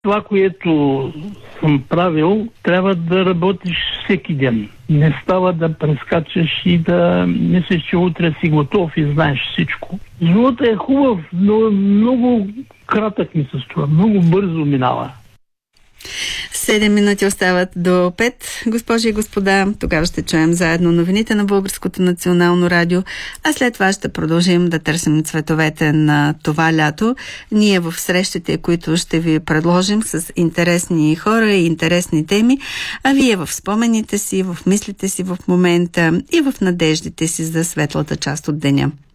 Това, което съм правил, трябва да работиш всеки ден. Не става да прескачаш и да мислиш, че утре си готов и знаеш всичко. Животът е хубав, но много кратък ми се струва, много бързо минава. 7 минути остават до 5. Госпожи и господа, тогава ще чуем заедно новините на Българското национално радио, а след това ще продължим да търсим цветовете на това лято. Ние в срещите, които ще ви предложим с интересни хора и интересни теми, а вие в спомените си, в мислите си в момента и в надеждите си за светлата част от деня.